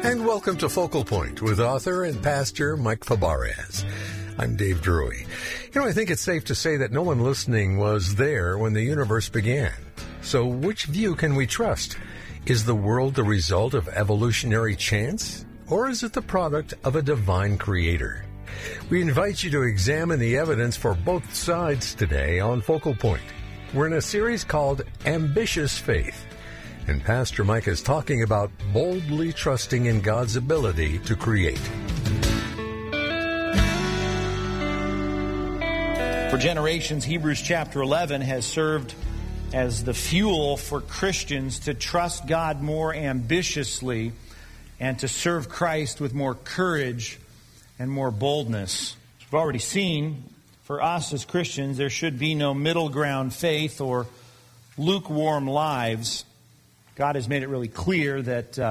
And welcome to Focal Point with author and pastor Mike Fabarez. I'm Dave Drury. I think it's safe to say that no one listening was there when the universe began. So which view can we trust? Is the world the result of evolutionary chance? Or is it the product of a divine creator? We invite you to examine the evidence for both sides today on Focal Point. We're in a series called Ambitious Faith. And Pastor Mike is talking about boldly trusting in God's ability to create. For generations, Hebrews chapter 11 has served as the fuel for Christians to trust God more ambitiously and to serve Christ with more courage and more boldness. We've already seen, for us as Christians, there should be no middle ground faith or lukewarm lives. God has made it really clear that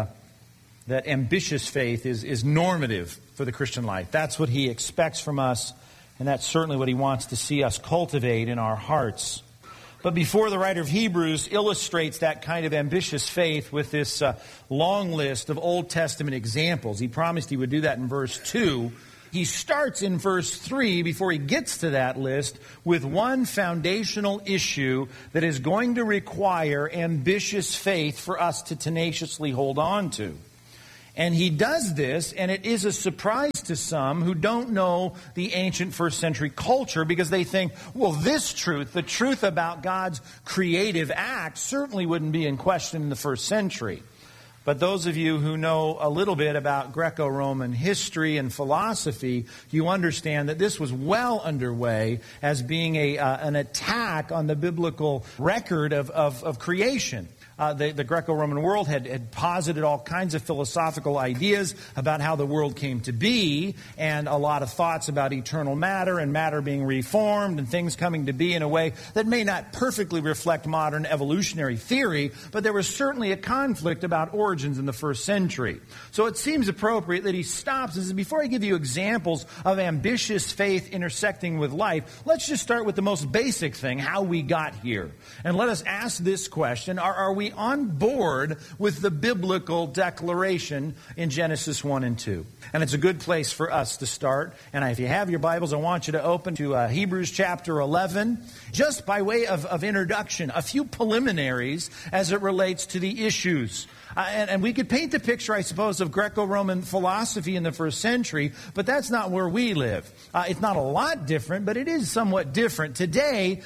ambitious faith is normative for the Christian life. That's what He expects from us, and that's certainly what He wants to see us cultivate in our hearts. But before the writer of Hebrews illustrates that kind of ambitious faith with this long list of Old Testament examples, he promised he would do that in verse 2. He starts in verse 3, before he gets to that list, with one foundational issue that is going to require ambitious faith for us to tenaciously hold on to. And he does this, and it is a surprise to some who don't know the ancient first century culture, because they think, well, this truth, the truth about God's creative act, certainly wouldn't be in question in the first century. But those of you who know a little bit about Greco-Roman history and philosophy, you understand that this was well underway as being an attack on the biblical record of creation. The Greco-Roman world had posited all kinds of philosophical ideas about how the world came to be, and a lot of thoughts about eternal matter and matter being reformed and things coming to be in a way that may not perfectly reflect modern evolutionary theory, but there was certainly a conflict about origins in the first century. So it seems appropriate that he stops and says, before I give you examples of ambitious faith intersecting with life, let's just start with the most basic thing, how we got here. And let us ask this question, are we on board with the biblical declaration in Genesis 1 and 2? And it's a good place for us to start. And if you have your Bibles, I want you to open to Hebrews chapter 11. Just by way of introduction, a few preliminaries as it relates to the issues. And we could paint the picture, I suppose, of Greco-Roman philosophy in the first century, but that's not where we live. It's not a lot different, but it is somewhat different. Today,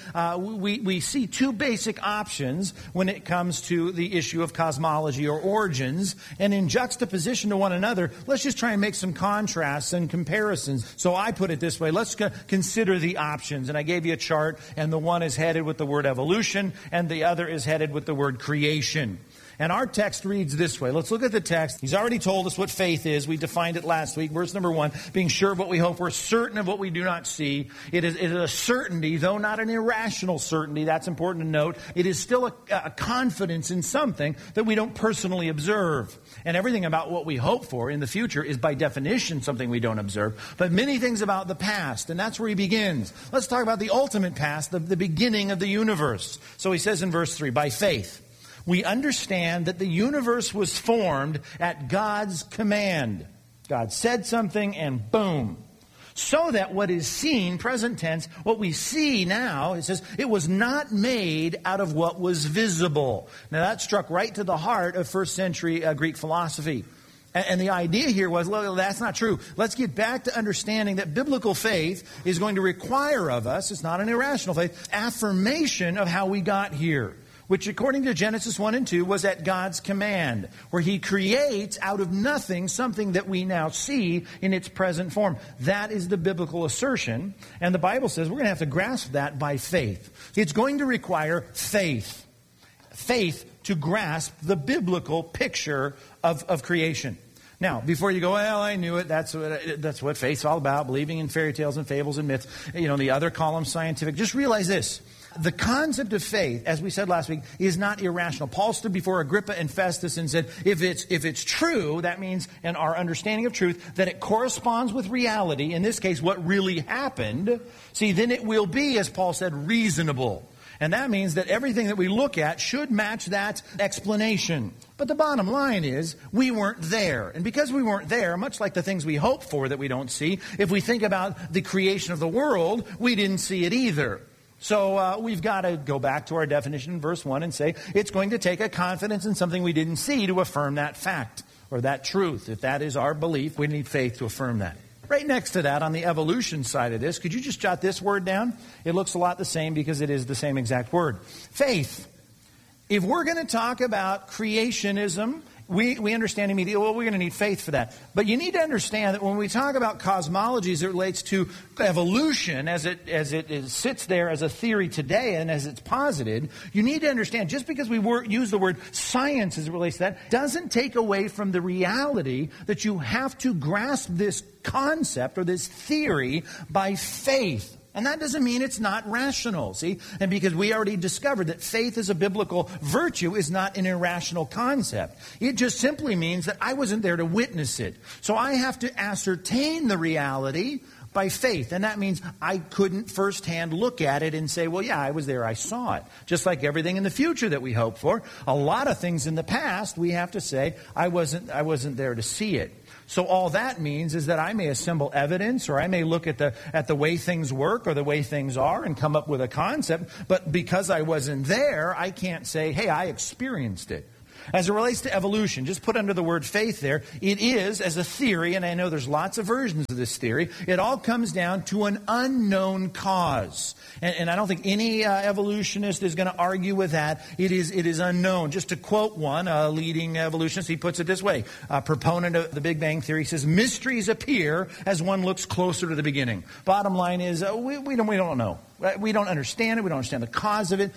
we see two basic options when it comes to the issue of cosmology or origins, and in juxtaposition to one another, let's just try and make some contrasts and comparisons. So I put it this way, let's consider the options, and I gave you a chart, and the one is headed with the word evolution, and the other is headed with the word creation. And our text reads this way. Let's look at the text. He's already told us what faith is. We defined it last week. Verse number 1, being sure of what we hope for, certain of what we do not see. It is a certainty, though not an irrational certainty. That's important to note. It is still a confidence in something that we don't personally observe. And everything about what we hope for in the future is by definition something we don't observe. But many things about the past, and that's where he begins. Let's talk about the ultimate past, the beginning of the universe. So he says in verse 3, by faith, we understand that the universe was formed at God's command. God said something and boom. So that what is seen, present tense, what we see now, it says, it was not made out of what was visible. Now that struck right to the heart of first century Greek philosophy. And the idea here was, well, that's not true. Let's get back to understanding that biblical faith is going to require of us, it's not an irrational faith, affirmation of how we got here, which according to Genesis 1 and 2 was at God's command, where He creates out of nothing something that we now see in its present form. That is the biblical assertion, and the Bible says we're going to have to grasp that by faith. It's going to require faith. Faith to grasp the biblical picture of creation. Now, before you go, well, I knew it, that's what faith's all about, believing in fairy tales and fables and myths, the other column scientific, just realize this. The concept of faith, as we said last week, is not irrational. Paul stood before Agrippa and Festus and said, if it's true, that means in our understanding of truth, that it corresponds with reality, in this case, what really happened, see, then it will be, as Paul said, reasonable. And that means that everything that we look at should match that explanation. But the bottom line is, we weren't there. And because we weren't there, much like the things we hope for that we don't see, if we think about the creation of the world, we didn't see it either. So we've got to go back to our definition in verse 1 and say, it's going to take a confidence in something we didn't see to affirm that fact or that truth. If that is our belief, we need faith to affirm that. Right next to that, on the evolution side of this, could you just jot this word down? It looks a lot the same because it is the same exact word. Faith. If we're going to talk about creationism, we understand immediately, well, we're going to need faith for that. But you need to understand that when we talk about cosmology as it relates to evolution, as it sits there as a theory today and as it's posited, you need to understand just because we use the word science as it relates to that doesn't take away from the reality that you have to grasp this concept or this theory by faith. And that doesn't mean it's not rational, see? And because we already discovered that faith as a biblical virtue is not an irrational concept. It just simply means that I wasn't there to witness it. So I have to ascertain the reality by faith. And that means I couldn't firsthand look at it and say, well, yeah, I was there, I saw it. Just like everything in the future that we hope for. A lot of things in the past, we have to say, I wasn't there to see it. So all that means is that I may assemble evidence, or I may look at the way things work or the way things are and come up with a concept, but because I wasn't there, I can't say, hey, I experienced it. As it relates to evolution, just put under the word faith there, it is as a theory, and I know there's lots of versions of this theory, it all comes down to an unknown cause. And I don't think any evolutionist is going to argue with that. It is unknown. Just to quote one, a leading evolutionist, he puts it this way. A proponent of the Big Bang Theory says, mysteries appear as one looks closer to the beginning. Bottom line is, we don't know. We don't understand it. We don't understand the cause of it.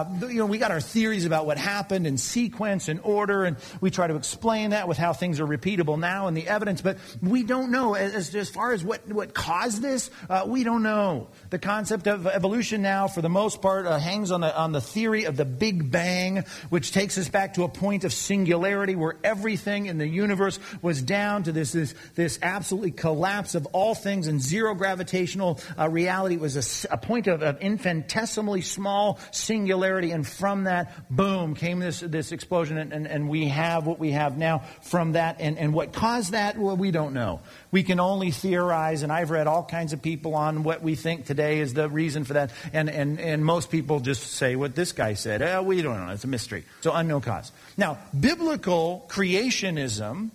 We got our theories about what happened in sequence and order, and we try to explain that with how things are repeatable now and the evidence. But we don't know as far as what caused this. We don't know. The concept of evolution now, for the most part, hangs on the theory of the Big Bang, which takes us back to a point of singularity where everything in the universe was down to this absolutely collapse of all things and zero gravitational reality. It was a point of infinitesimally small singularity, and from that, boom, came this explosion, and we have what we have now from that. And what caused that, well, we don't know. We can only theorize, and I've read all kinds of people on what we think today is the reason for that, and most people just say what this guy said. We don't know. It's a mystery. So unknown cause. Now, biblical creationism,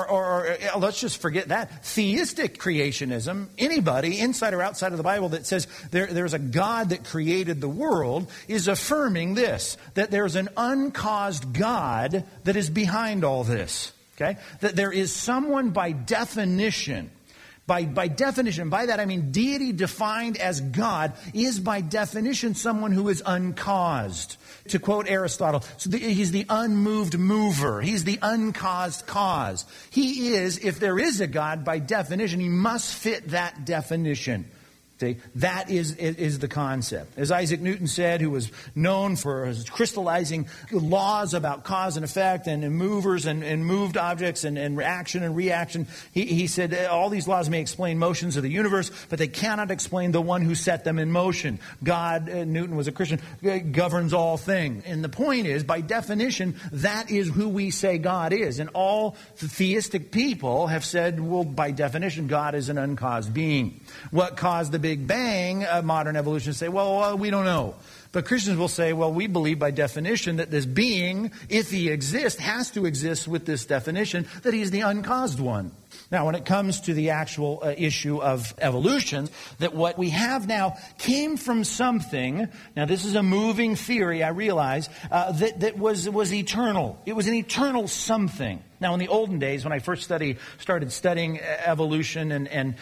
or let's just forget that, theistic creationism, anybody inside or outside of the Bible that says there's a God that created the world is affirming this, that there's an uncaused God that is behind all this. Okay? That there is someone by definition, by definition, by that I mean deity defined as God, is by definition someone who is uncaused. To quote Aristotle, he's the unmoved mover. He's the uncaused cause. He is, if there is a God, by definition, he must fit that definition. See, that is the concept. As Isaac Newton said, who was known for his crystallizing laws about cause and effect and movers and moved objects and action and reaction, he said all these laws may explain motions of the universe, but they cannot explain the one who set them in motion. God, Newton was a Christian, governs all things. And the point is, by definition, that is who we say God is. And all theistic people have said, well, by definition, God is an uncaused being. What caused the Big Bang? Modern evolutionists say, well, we don't know. But Christians will say, well, we believe by definition that this being, if he exists, has to exist with this definition, that he's the uncaused one. Now, when it comes to the actual issue of evolution, that what we have now came from something. Now, this is a moving theory, I realize, that was eternal. It was an eternal something. Now, in the olden days, when I first started studying evolution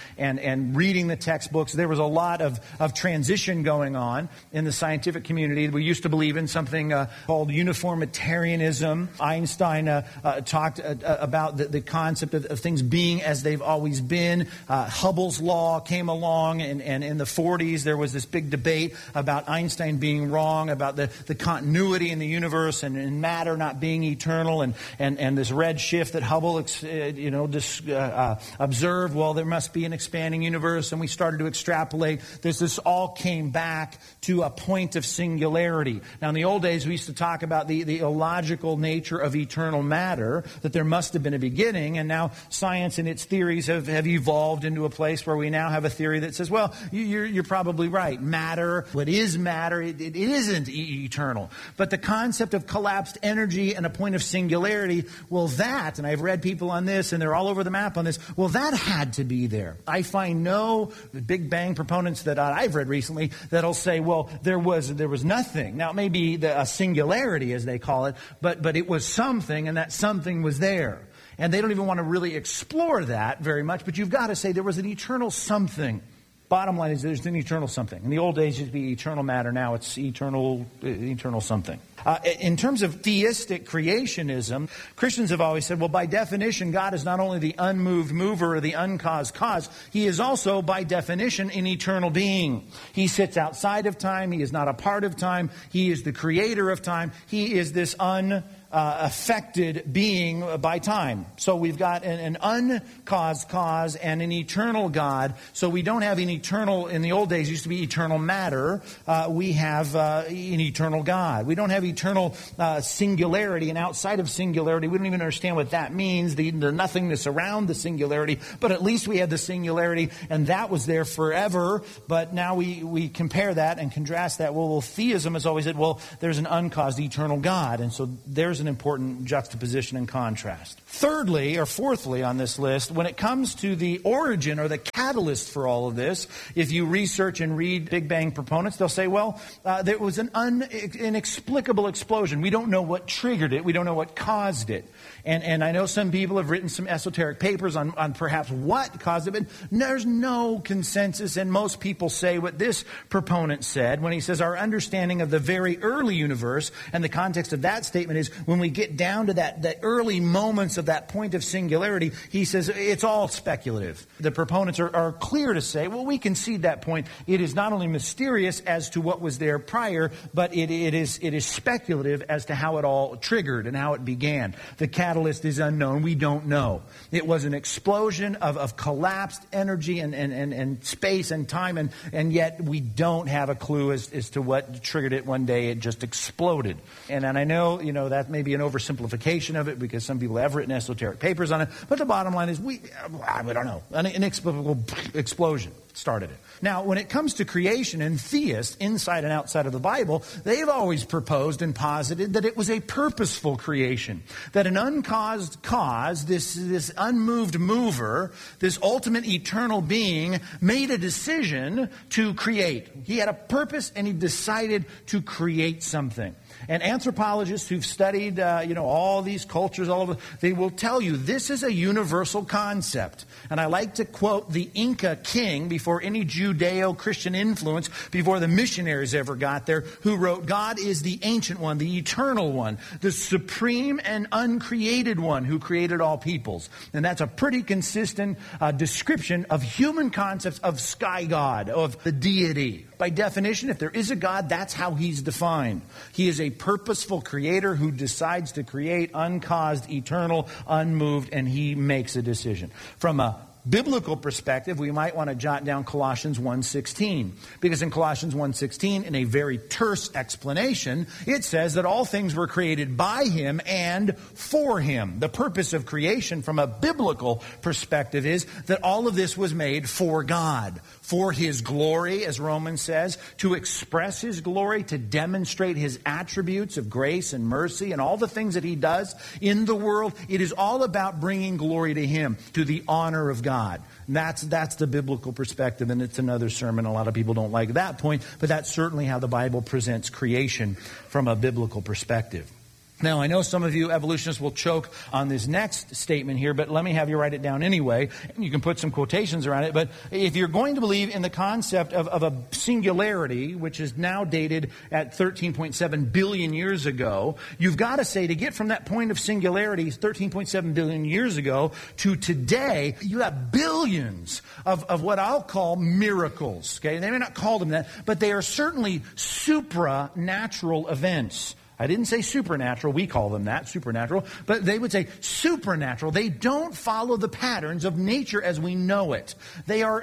and reading the textbooks, there was a lot of transition going on in the scientific community. We used to believe in something called uniformitarianism. Einstein talked about the concept of things being as they've always been. Hubble's law came along, and in the 40s, there was this big debate about Einstein being wrong, about the continuity in the universe and matter not being eternal, and this red shift that Hubble observed. Well, there must be an expanding universe, and we started to extrapolate. This all came back to a point of singularity. Now, in the old days, we used to talk about the illogical nature of eternal matter, that there must have been a beginning, and now science and its theories have evolved into a place where we now have a theory that says, well, you're probably right. Matter, what is matter, it isn't eternal. But the concept of collapsed energy and a point of singularity, well, that, and I've read people on this, and they're all over the map on this, well, that had to be there. I find no Big Bang proponents that I've read recently that'll say, well, there was nothing. Now, it may be a singularity, as they call it, but it was something, and that something was there. And they don't even want to really explore that very much, but you've got to say there was an eternal something. Bottom line is there's an eternal something. In the old days, it used to be eternal matter. Now it's eternal something. In terms of theistic creationism, Christians have always said, well, by definition, God is not only the unmoved mover or the uncaused cause, He is also, by definition, an eternal being. He sits outside of time. He is not a part of time. He is the creator of time. He is this affected being by time. So we've got an uncaused cause and an eternal God. So we don't have an eternal, in the old days it used to be eternal matter. We have an eternal God. We don't have eternal singularity, and outside of singularity, we don't even understand what that means, the nothingness around the singularity, but at least we had the singularity, and that was there forever. But now we compare that and contrast that. Well, theism has always said, well, there's an uncaused eternal God, and so there's an important juxtaposition and contrast. Thirdly, or fourthly on this list, when it comes to the origin or the catalyst for all of this, if you research and read Big Bang proponents, they'll say, well, there was an inexplicable explosion. We don't know what triggered it. We don't know what caused it. And I know some people have written some esoteric papers on perhaps what caused it, but there's no consensus, and most people say what this proponent said when he says our understanding of the very early universe, and the context of that statement is when we get down to that early moments of that point of singularity, he says it's all speculative. The proponents are clear to say, well, we concede that point. It is not only mysterious as to what was there prior, but it is speculative as to how it all triggered and how it began. The catalyst is unknown. We don't know. It was an explosion of collapsed energy and space and time, and yet we don't have a clue as to what triggered it. One day it just exploded. And I know, that may be an oversimplification of it because some people have written esoteric papers on it, but the bottom line is we don't know. An inexplicable explosion started it. Now, when it comes to creation and theists, inside and outside of the Bible, they've always proposed and posited that it was a purposeful creation. That an uncaused cause, this unmoved mover, this ultimate eternal being, made a decision to create. He had a purpose and he decided to create something. And anthropologists who've studied, all these cultures all over, they will tell you this is a universal concept. And I like to quote the Inca king before any Judeo-Christian influence, before the missionaries ever got there, who wrote, God is the ancient one, the eternal one, the supreme and uncreated one who created all peoples. And that's a pretty consistent description of human concepts of sky God, of the deity. By definition, if there is a God, that's how he's defined. He is a purposeful creator who decides to create, uncaused, eternal, unmoved, and he makes a decision. From a biblical perspective, we might want to jot down Colossians 1:16, because in Colossians 1:16, in a very terse explanation, it says that all things were created by him and for him. The purpose of creation from a biblical perspective is that all of this was made for God, for his glory, as Romans says, to express his glory, to demonstrate his attributes of grace and mercy and all the things that he does in the world. It is all about bringing glory to him, to the honor of God. And that's the biblical perspective, and it's another sermon. A lot of people don't like that point, but that's certainly how the Bible presents creation from a biblical perspective. Now, I know some of you evolutionists will choke on this next statement here, but let me have you write it down anyway. And you can put some quotations around it. But if you're going to believe in the concept of a singularity, which is now dated at 13.7 billion years ago, you've got to say, to get from that point of singularity, 13.7 billion years ago, to today, you have billions of what I'll call miracles. Okay, they may not call them that, but they are certainly supranatural events. I didn't say supernatural. We call them that, supernatural. But they would say supernatural. They don't follow the patterns of nature as we know it. They're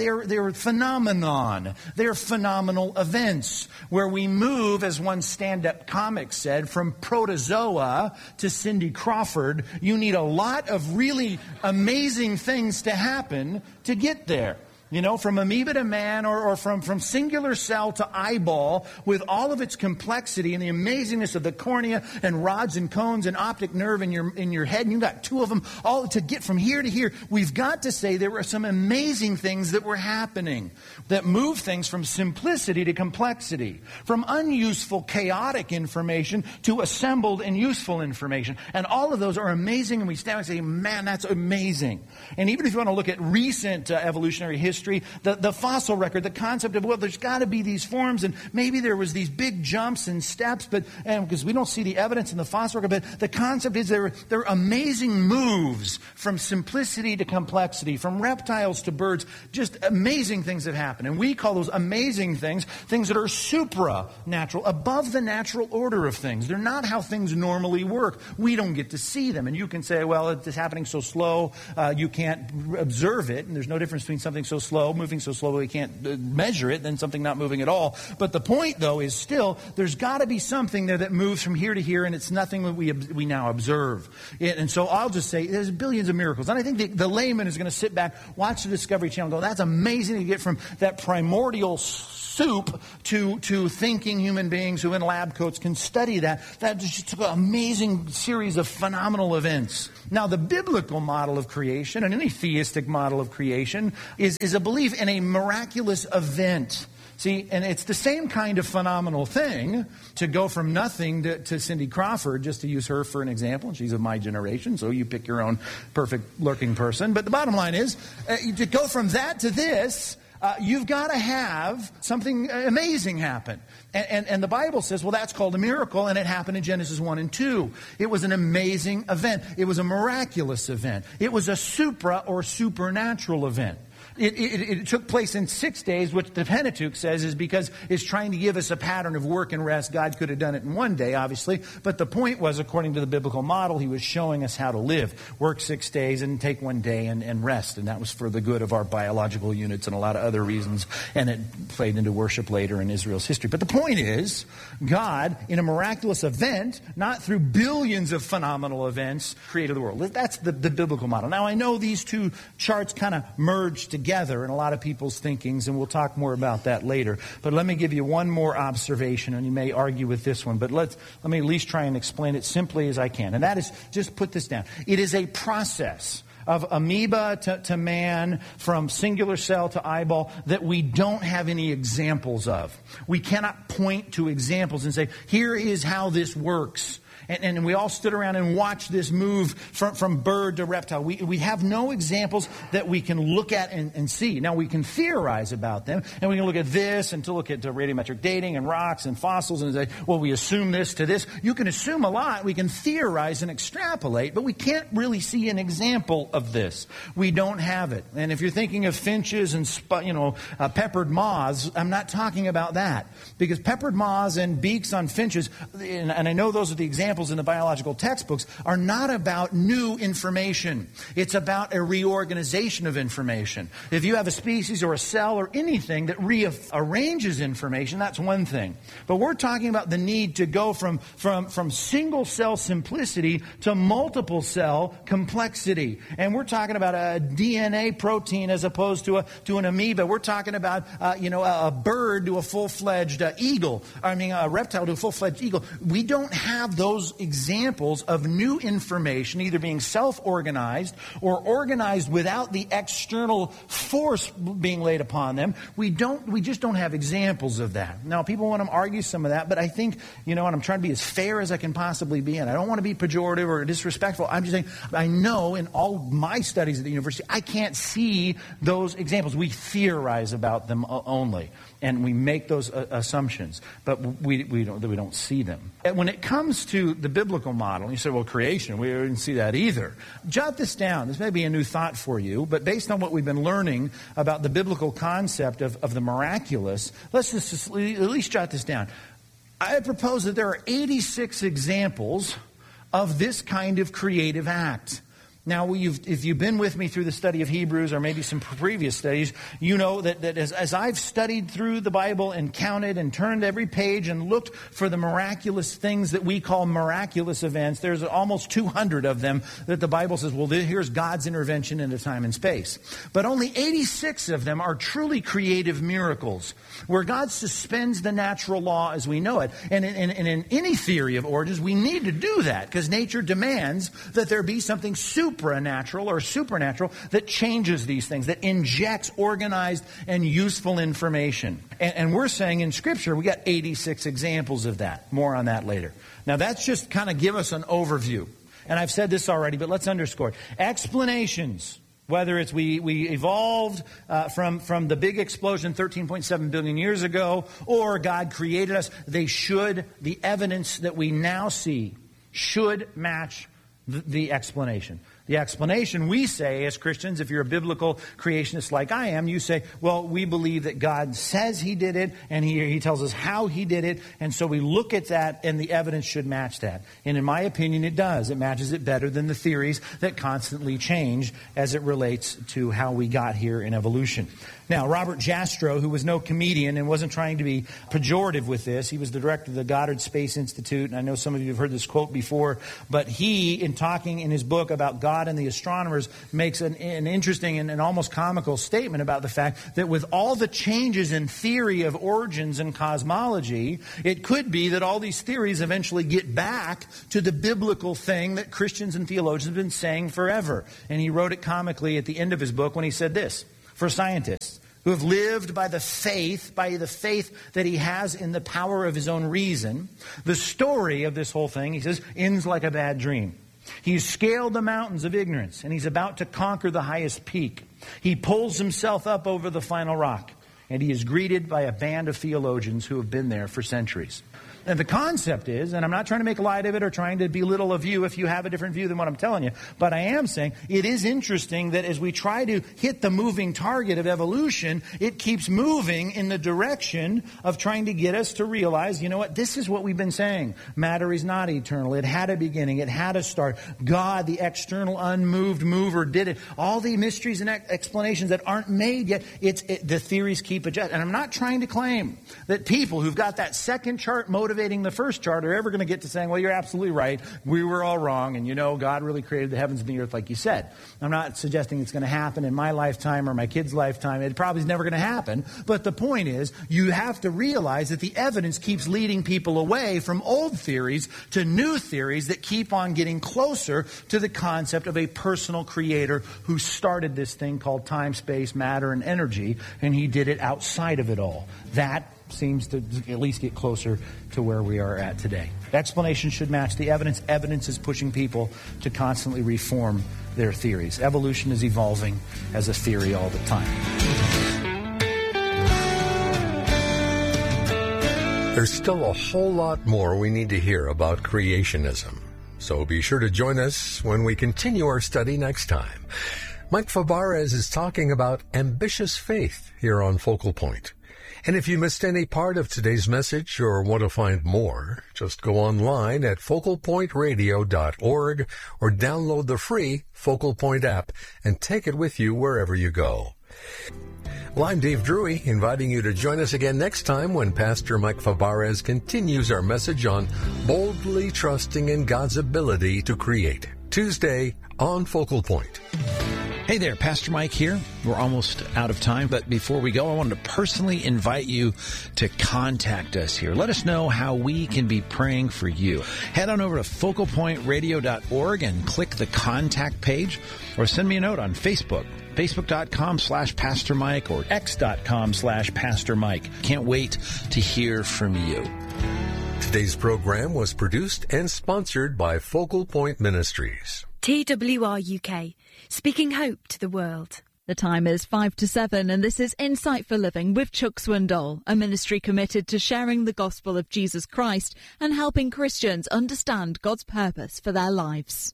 phenomenon. They're phenomenal events where we move, as one stand-up comic said, from protozoa to Cindy Crawford. You need a lot of really amazing things to happen to get there. You know, from amoeba to man, or from singular cell to eyeball, with all of its complexity and the amazingness of the cornea and rods and cones and optic nerve in your head, and you've got two of them, all to get from here to here. We've got to say there were some amazing things that were happening that move things from simplicity to complexity, from unuseful, chaotic information to assembled and useful information. And all of those are amazing, and we stand and say, man, that's amazing. And even if you want to look at recent evolutionary history, the fossil record, the concept of, well, there's got to be these forms, and maybe there was these big jumps and steps, but because we don't see the evidence in the fossil record, but the concept is there are amazing moves from simplicity to complexity, from reptiles to birds. Just amazing things that happen. And we call those amazing things that are supranatural, above the natural order of things. They're not how things normally work. We don't get to see them. And you can say, well, it's happening so slow, you can't observe it, and there's no difference between something so slow, moving so slowly we can't measure it, than something not moving at all. But the point, though, is still there's got to be something there that moves from here to here, and it's nothing that we now observe. And so I'll just say there's billions of miracles. And I think the layman is going to sit back, watch the Discovery Channel, and go, that's amazing to get from that primordial soup to thinking human beings who in lab coats can study that. That just took an amazing series of phenomenal events. Now, the biblical model of creation, and any theistic model of creation, is a belief in a miraculous event. See, and it's the same kind of phenomenal thing to go from nothing to Cindy Crawford, just to use her for an example. She's of my generation, so you pick your own perfect lurking person. But the bottom line is, to go from that to this, you've got to have something amazing happen. And the Bible says, well, that's called a miracle, and it happened in Genesis 1 and 2. It was an amazing event. It was a miraculous event. It was a supra or supernatural event. It took place in 6 days, which the Pentateuch says is because it's trying to give us a pattern of work and rest. God could have done it in 1 day, obviously. But the point was, according to the biblical model, he was showing us how to live. Work 6 days and take 1 day and rest. And that was for the good of our biological units and a lot of other reasons. And it played into worship later in Israel's history. But the point is, God, in a miraculous event, not through billions of phenomenal events, created the world. That's the biblical model. Now, I know these two charts kind of merge together in a lot of people's thinkings, and we'll talk more about that later. But let me give you one more observation, and you may argue with this one, but let me at least try and explain it simply as I can. And that is, just put this down. It is a process of amoeba to man, from singular cell to eyeball, that we don't have any examples of. We cannot point to examples and say, here is how this works. And we all stood around and watched this move from bird to reptile. We have no examples that we can look at and see. Now, we can theorize about them, and we can look at this and to look at radiometric dating and rocks and fossils and say, well, we assume this to this. You can assume a lot. We can theorize and extrapolate, but we can't really see an example of this. We don't have it. And if you're thinking of finches and peppered moths, I'm not talking about that. Because peppered moths and beaks on finches, and I know those are the examples in the biological textbooks, are not about new information. It's about a reorganization of information. If you have a species or a cell or anything that rearranges information, that's one thing. But we're talking about the need to go from single cell simplicity to multiple cell complexity. And we're talking about a DNA protein as opposed to an amoeba. We're talking about a bird to a full-fledged eagle. A reptile to a full-fledged eagle. We don't have those examples of new information either being self-organized or organized without the external force being laid upon them. We just don't have examples of that. Now, people want to argue some of that, but I think, and I'm trying to be as fair as I can possibly be, and I don't want to be pejorative or disrespectful. I'm just saying, I know in all my studies at the university, I can't see those examples. We theorize about them only, and we make those assumptions, but we don't see them. And when it comes to the biblical model, you say, well, creation, we didn't see that either. Jot this down. This may be a new thought for you, but based on what we've been learning about the biblical concept of the miraculous, let's just at least jot this down. I propose that there are 86 examples of this kind of creative act. Now, if you've been with me through the study of Hebrews or maybe some previous studies, you know that as I've studied through the Bible and counted and turned every page and looked for the miraculous things that we call miraculous events, there's almost 200 of them that the Bible says, well, here's God's intervention into time and space. But only 86 of them are truly creative miracles, where God suspends the natural law as we know it. And in any theory of origins, we need to do that because nature demands that there be something supranatural or supernatural that changes these things, that injects organized and useful information. And we're saying in Scripture we got 86 examples of that. More on that later. Now that's just kind of give us an overview. And I've said this already, but let's underscore it. Explanations. Whether it's we evolved from the big explosion 13.7 billion years ago, or God created us, the evidence that we now see should match the explanation. The explanation, we say as Christians, if you're a biblical creationist like I am, you say, well, we believe that God says He did it, and He tells us how He did it, and so we look at that, and the evidence should match that. And in my opinion, it does. It matches it better than the theories that constantly change as it relates to how we got here in evolution. Now, Robert Jastrow, who was no comedian and wasn't trying to be pejorative with this, he was the director of the Goddard Space Institute, and I know some of you have heard this quote before, but he, in talking in his book about God and the astronomers, makes an interesting and almost comical statement about the fact that with all the changes in theory of origins and cosmology, it could be that all these theories eventually get back to the biblical thing that Christians and theologians have been saying forever. And he wrote it comically at the end of his book when he said this: for scientists who have lived by the faith that he has in the power of his own reason, the story of this whole thing, he says, ends like a bad dream. He's scaled the mountains of ignorance, and he's about to conquer the highest peak. He pulls himself up over the final rock, and he is greeted by a band of theologians who have been there for centuries. And the concept is, and I'm not trying to make light of it or trying to belittle a view if you have a different view than what I'm telling you, but I am saying it is interesting that as we try to hit the moving target of evolution, it keeps moving in the direction of trying to get us to realize, you know what, this is what we've been saying. Matter is not eternal. It had a beginning. It had a start. God, the external unmoved mover, did it. All the mysteries and explanations that aren't made yet, the theories keep adjusting. And I'm not trying to claim that people who've got that second chart motivating the first chart are ever going to get to saying, well, you're absolutely right, we were all wrong, and you know, God really created the heavens and the earth like you said. I'm not suggesting it's going to happen in my lifetime or my kid's lifetime. It probably is never going to happen. But the point is, you have to realize that the evidence keeps leading people away from old theories to new theories that keep on getting closer to the concept of a personal creator who started this thing called time, space, matter, and energy, and he did it outside of it all. That seems to at least get closer to where we are at today. Explanation should match the evidence. Evidence is pushing people to constantly reform their theories. Evolution is evolving as a theory all the time. There's still a whole lot more we need to hear about creationism. So be sure to join us when we continue our study next time. Mike Fabarez is talking about ambitious faith here on Focal Point. And if you missed any part of today's message or want to find more, just go online at focalpointradio.org or download the free Focal Point app and take it with you wherever you go. Well, I'm Dave Drury, inviting you to join us again next time when Pastor Mike Fabarez continues our message on boldly trusting in God's ability to create. Tuesday on Focal Point. Hey there, Pastor Mike here. We're almost out of time, but before we go, I wanted to personally invite you to contact us here. Let us know how we can be praying for you. Head on over to focalpointradio.org and click the contact page, or send me a note on Facebook, facebook.com/Pastor Mike or x.com/Pastor Mike. Can't wait to hear from you. Today's program was produced and sponsored by Focal Point Ministries. TWR UK, speaking hope to the world. The time is 5 to 7, and this is Insight for Living with Chuck Swindoll, a ministry committed to sharing the gospel of Jesus Christ and helping Christians understand God's purpose for their lives.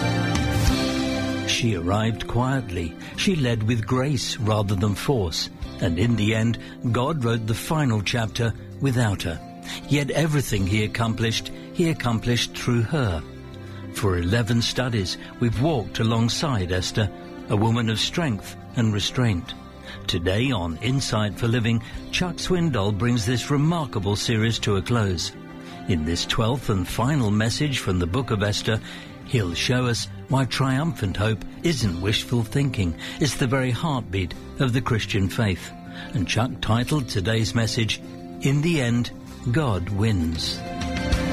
She arrived quietly. She led with grace rather than force. And in the end, God wrote the final chapter without her. Yet everything he accomplished through her. For 11 studies, we've walked alongside Esther, a woman of strength and restraint. Today on Insight for Living, Chuck Swindoll brings this remarkable series to a close. In this 12th and final message from the book of Esther, he'll show us why triumphant hope isn't wishful thinking. It's the very heartbeat of the Christian faith. And Chuck titled today's message, In the End, God Wins.